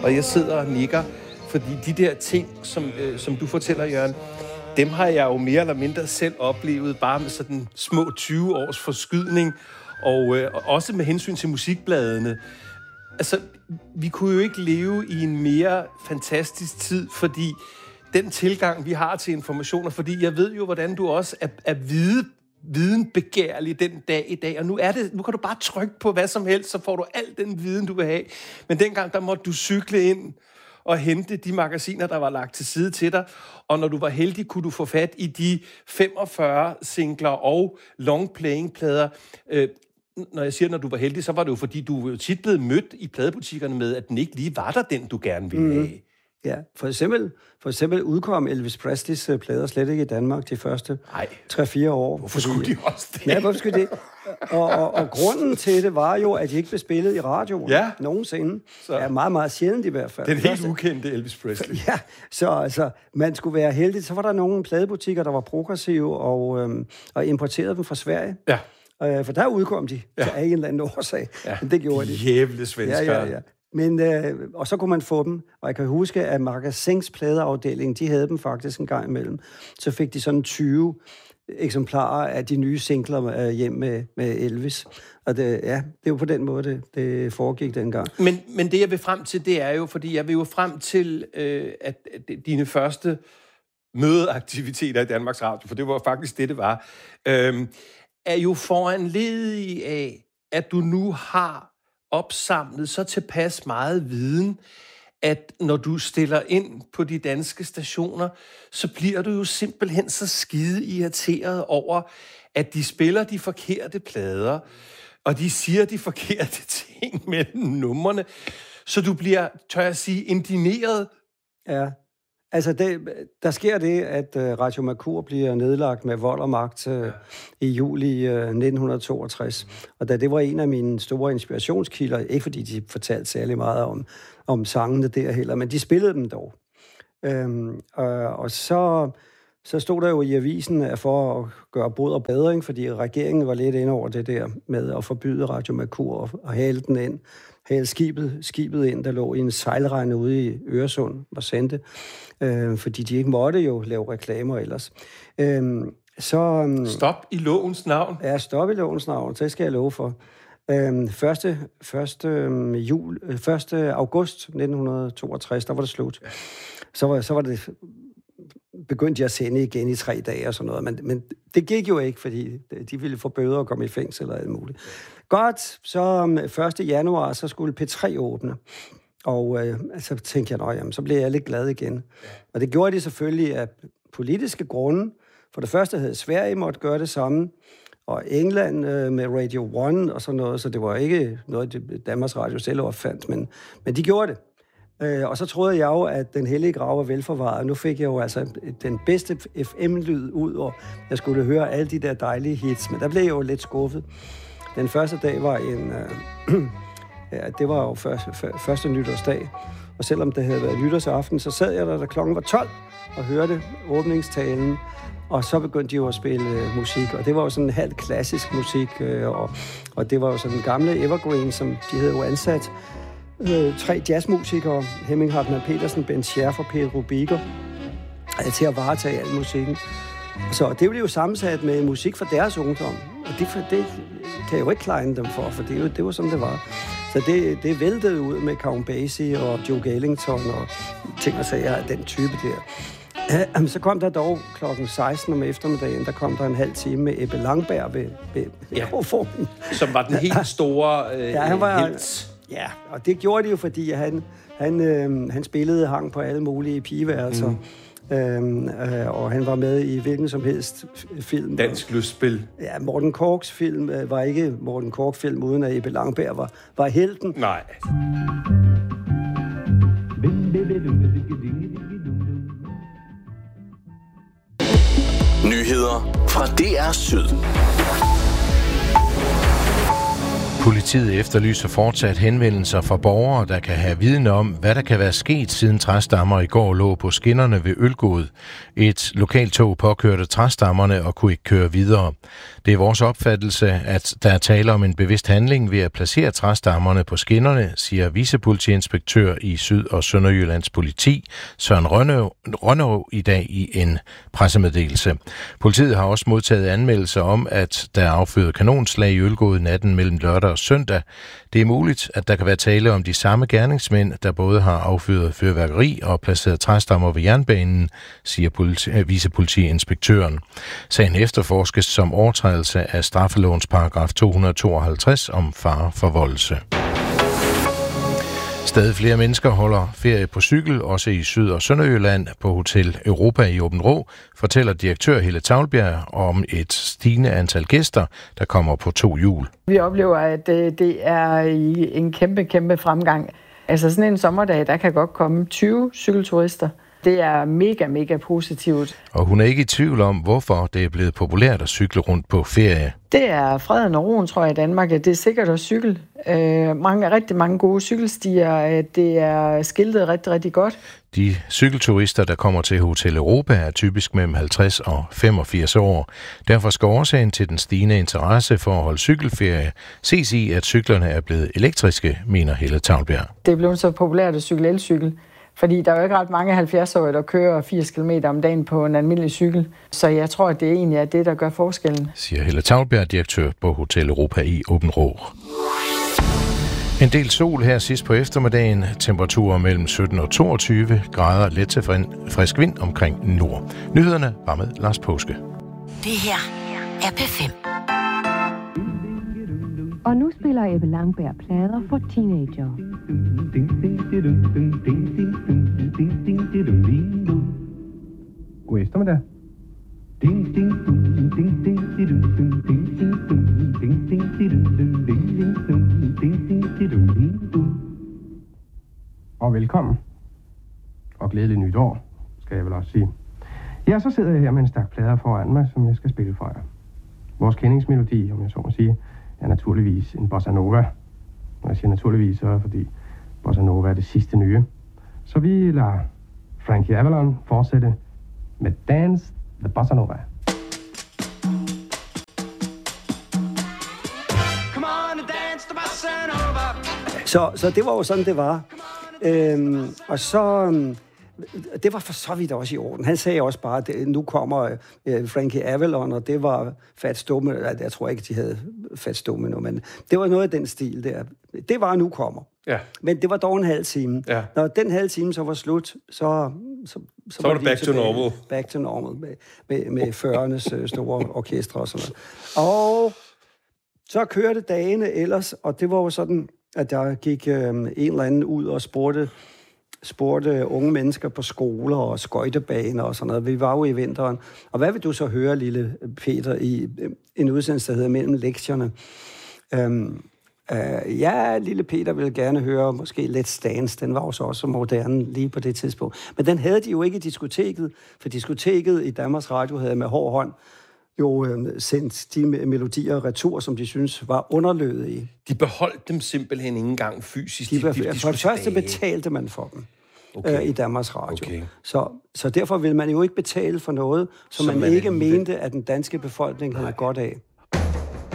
og jeg sidder og nikker, fordi de der ting, som du fortæller, Jørgen, dem har jeg jo mere eller mindre selv oplevet, bare med sådan små 20 års forskydning, og også med hensyn til musikbladene. Altså, vi kunne jo ikke leve i en mere fantastisk tid, fordi den tilgang, vi har til informationer, fordi jeg ved jo, hvordan du også er videnbegærlig den dag i dag, og nu kan du bare trykke på hvad som helst, så får du al den viden, du vil have. Men dengang, der måtte du cykle ind og hente de magasiner, der var lagt til side til dig, og når du var heldig, kunne du få fat i de 45 singler og long-playing-plader. Når jeg siger, når du var heldig, så var det jo, fordi du jo tit blev mødt i pladebutikkerne med, at den ikke lige var der, den du gerne ville have. Ja, for eksempel udkom Elvis Presleys plader slet ikke i Danmark de første 3-4 år. Hvorfor skulle de også det? Ja, hvorfor skulle det? Og grunden til det var jo, at de ikke blev spillet i radioen nogensinde. Så. Ja, meget, meget sjældent i hvert fald. Den helt ukendte Elvis Presley. Ja, så altså, man skulle være heldig. Så var der nogle pladebutikker, der var progressive og importerede dem fra Sverige. Ja. For der udkom de af en eller anden årsag. Ja. Men det gjorde de. Jævle svensker. Ja. Men, og så kunne man få dem, og jeg kan huske, at Magasins pladeafdeling, de havde dem faktisk en gang imellem. Så fik de sådan 20 eksemplarer af de nye singler hjem med Elvis. Og det var på den måde, det foregik dengang. Men det, jeg vil frem til, det er jo, fordi jeg vil jo frem til, at dine første mødeaktiviteter i Danmarks Radio, for det var faktisk det var, er jo foranledig af, at du nu har opsamlet så tilpas meget viden, at når du stiller ind på de danske stationer, så bliver du jo simpelthen så skide irriteret over, at de spiller de forkerte plader, og de siger de forkerte ting mellem numrene, så du bliver, tør jeg sige, indigneret. Ja. Altså, der sker det, at Radio Mercur bliver nedlagt med vold og magt i juli 1962. Og da det var en af mine store inspirationskilder, ikke fordi de fortalte særlig meget om sangene der heller, men de spillede dem dog. Og så stod der jo i avisen for at gøre bod og bedring, fordi regeringen var lidt inde over det der med at forbyde Radio Mercur og hale den ind. Hale skibet ind, der lå i en sejlrende ude i Øresund og sendte, fordi de ikke måtte jo lave reklamer ellers. Stop i lovens navn. Ja, stop i lovens navn, det skal jeg love for. 1. august 1962, der var det slut. Så var det begyndte jeg at sende igen i 3 dage og sådan noget, men det gik jo ikke, fordi de ville få bøder og komme i fængsel eller alt muligt. Godt, så 1. januar, så skulle P3 åbne, og så tænkte jeg, jamen, så blev jeg lidt glad igen. Og det gjorde de selvfølgelig af politiske grunde. For det første havde Sverige måtte gøre det samme, og England med Radio 1 og sådan noget, så det var ikke noget, Danmarks Radio selv opfandt, men de gjorde det. Og så troede jeg jo, at den hellige grav var velforvaret. Nu fik jeg jo altså den bedste FM-lyd ud, og jeg skulle høre alle de der dejlige hits, men der blev jeg jo lidt skuffet. Den første dag var det var jo første nytårsdag, og selvom det havde været nytårsaften, så sad jeg der, da klokken var 12, og hørte åbningstalen, og så begyndte de jo at spille musik, og det var jo sådan en halvt klassisk musik, og det var jo sådan en gamle evergreen, som de havde jo ansat 3 jazzmusikere, Hemming Hartmann Petersen, Ben Scherf og Pedro Biker, til at varetage al musikken. Så det blev jo sammensat med musik fra deres ungdom, og det kan jeg jo ikke klare dem for det var sådan, det var. Så det væltede ud med Count Basie og Duke Ellington og ting og sager af den type der. Så kom der dog klokken 16 om eftermiddagen, der kom der en halv time med Ebbe Langberg ved mikrofonen. Som var den helt store helt. Ja, og det gjorde de jo, fordi han spillede hang på alle mulige pigeværelser. Og han var med i hvilken som helst film. Dansk lystspil. Ja, Morten Korchs film var ikke Morten Korch-film, uden at Ebbe Langberg var helten. Nej. Nyheder fra DR Syd. Politiet efterlyser fortsat henvendelser fra borgere, der kan have viden om, hvad der kan være sket, siden træstammer i går lå på skinnerne ved Ølgod. Et lokaltog påkørte træstammerne og kunne ikke køre videre. Det er vores opfattelse, at der er tale om en bevidst handling ved at placere træstammerne på skinnerne, siger vicepolitiinspektør i Syd- og Sønderjyllands politi, Søren Rønneå, i dag i en pressemeddelelse. Politiet har også modtaget anmeldelser om, at der er affyret kanonslag i Ølgod natten mellem lørdag og søndag. Det er muligt, at der kan være tale om de samme gerningsmænd, der både har affyret fyrværkeri og placeret træstammer ved jernbanen, siger vicepolitiinspektøren. Sagen efterforskes som overtrædelse af straffelovens paragraf 252 om fareforvoldelse. Stadig flere mennesker holder ferie på cykel, også i Syd- og Sønderjylland på Hotel Europa i Åbenrå, fortæller direktør Helle Taulbjerg om et stigende antal gæster, der kommer på 2 hjul. Vi oplever, at det er i en kæmpe fremgang. Altså sådan en sommerdag, der kan godt komme 20 cykelturister. Det er mega positivt. Og hun er ikke i tvivl om, hvorfor det er blevet populært at cykle rundt på ferie. Det er freden og roen, tror jeg, i Danmark. Det er sikkert at cykle. Rigtig mange gode cykelstier. Det er skiltet rigtig godt. De cykelturister, der kommer til Hotel Europa, er typisk mellem 50 og 85 år. Derfor skal årsagen til den stigende interesse for at holde cykelferie ses i, at cyklerne er blevet elektriske, mener Helle Taulbjerg. Det er blevet så populært at cykle elcykel. Fordi der er jo ikke ret mange 70-årige, der kører 80 km om dagen på en almindelig cykel. Så jeg tror, at det egentlig er det, der gør forskellen. Siger Helle Taulbjerg, direktør på Hotel Europa i Åbenrå. En del sol her sidst på eftermiddagen. Temperaturer mellem 17 og 22 grader. Let til frisk vind omkring nord. Nyhederne var med Lars Påske. Det her er P5. Og nu spiller Ebbe Langberg plader for teenager. God eftermiddag. Og velkommen. Og glædelig nytår, skal jeg vel også sige. Ja, så sidder jeg her med en stak plader foran mig, som jeg skal spille for jer. Vores kendingsmelodi, om jeg så må sige, er naturligvis en bossa nova. Når jeg siger naturligvis, så er det fordi bossa nova er det sidste nye. Så vi lader Frankie Avalon fortsætte med Dance the Bossa Nova. Come on and dance the bossa nova. Så det var jo sådan, det var. Og så... Det var for så vidt også i orden. Han sagde også bare, at nu kommer Frankie Avalon, og det var Fats Domino. Jeg tror ikke, de havde Fats Domino, men det var noget af den stil der. Det var nu kommer. Ja. Men det var dog en halv time. Ja. Når den halv time så var slut, så var det back to normal. Back to normal med 40'ernes store orkestre og sådan noget. Og så kørte dagene ellers, og det var jo sådan, at der gik en eller anden ud og spurgte unge mennesker på skoler og skøjtebaner og sådan noget. Vi var jo i vinteren. Og hvad vil du så høre, lille Peter, i en udsendelse, der hedder Mellem Lektierne? Ja, lille Peter ville gerne høre måske Let's Dance. Den var jo så også moderne lige på det tidspunkt. Men den havde de jo ikke i diskoteket, for diskoteket i Danmarks Radio havde med hård hånd jo sendt de melodier retur, som de synes var underlødige. De beholdt dem simpelthen ikke engang fysisk. For det første betalte man for dem i Danmarks Radio. Okay. Så derfor vil man jo ikke betale for noget, som man ikke mente, at den danske befolkning havde godt af.